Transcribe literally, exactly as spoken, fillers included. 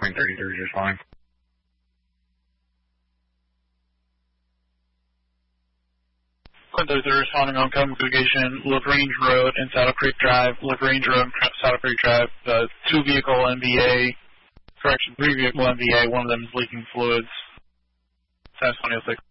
Point thirty-three is responding. Point thirty-three responding on communication, LaGrange Road and Saddle Creek Drive. LaGrange Road and Saddle Creek Drive, uh, two vehicle N B A, correction, three vehicle N B A, one of them is leaking fluids. San Antonio six.